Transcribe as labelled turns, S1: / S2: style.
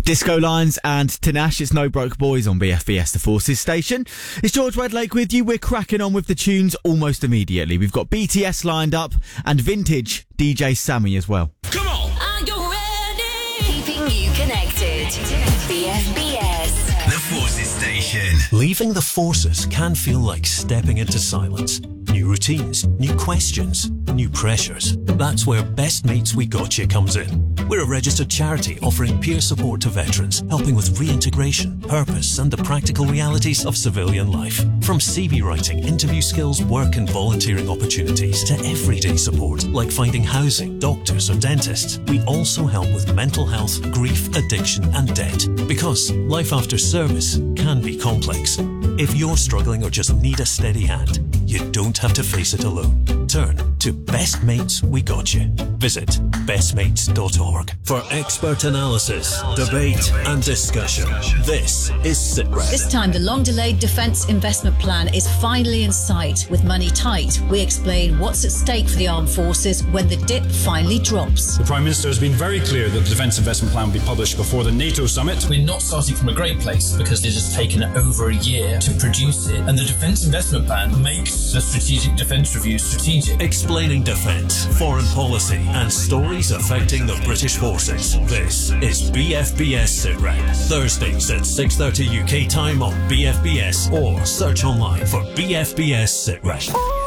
S1: Disco Lines and Tinashe, it's No Broke Boys on BFBS The Forces station. It's George Redlake with you. We're cracking on with the tunes almost immediately. We've got BTS lined up and vintage DJ Sammy as well.
S2: Come on!
S3: Are you ready? Keeping you connected. BFBS.
S2: The Forces station.
S4: Leaving the Forces can feel like stepping into silence. New routines, new questions, new pressures. That's where Best Mates We Gotcha comes in. We're a registered charity offering peer support to veterans, helping with reintegration, purpose and the practical realities of civilian life. From CV writing, interview skills, work and volunteering opportunities to everyday support like finding housing, doctors or dentists. We also help with mental health, grief, addiction and debt. Because life after service can be complex. If you're struggling or just need a steady hand, you don't have to face it alone. Turn to Best Mates We Gotcha. Visit bestmates.org. For expert analysis, debate and discussion, this is SITREP.
S5: This time, the long-delayed Defence Investment Plan is finally in sight. With money tight, we explain what's at stake for the armed forces when the dip finally drops.
S6: The Prime Minister has been very clear that the Defence Investment Plan will be published before the NATO summit.
S7: We're not starting from a great place because it has taken over a year to produce it, and the Defence Investment Plan makes the Strategic Defence Review strategic.
S4: Explaining defence, foreign policy and stories affecting the British forces. This is BFBS SITREP. Thursdays at 6:30 UK time on BFBS or search online for BFBS SITREP.